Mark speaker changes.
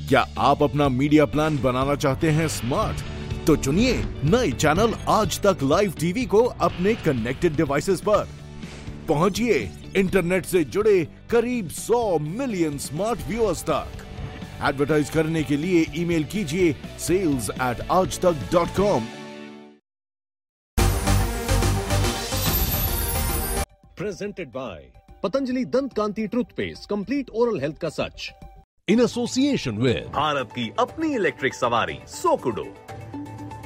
Speaker 1: क्या आप अपना मीडिया प्लान बनाना चाहते हैं स्मार्ट? तो चुनिए नए चैनल आज तक लाइव टीवी को अपने कनेक्टेड डिवाइसेस पर। पहुंचिए इंटरनेट से जुड़े करीब 100 मिलियन स्मार्ट व्यूअर्स तक। एडवर्टाइज करने के लिए ईमेल कीजिए sales@aajtak.com।
Speaker 2: Presented by Patanjali Dant Kanti Toothpaste, complete oral health का सच। In association with
Speaker 3: भारत की अपनी इलेक्ट्रिक सवारी सोकुडो।